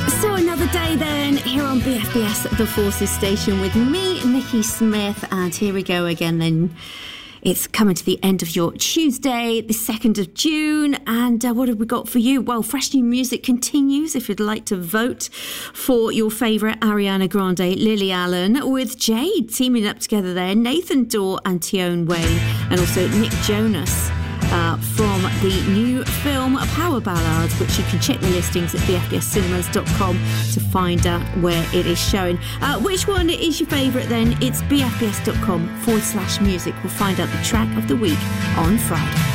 So another day then here on BFBS The Forces Station with me, Nikki Smith, and here we go again then. It's coming to the end of your Tuesday, the 2nd of June, and what have we got for you? Well, Fresh New Music continues if you'd like to vote for your favourite Ariana Grande, Lily Allen, with Jade teaming up together there, Nathan Dorr and Tion Wayne, and also Nick Jonas. From the new film Power Ballads, which you can check the listings at bfbscinemas.com to find out where it is showing. Which one is your favourite then? It's bfbs.com/music. We'll find out the track of the week on Friday.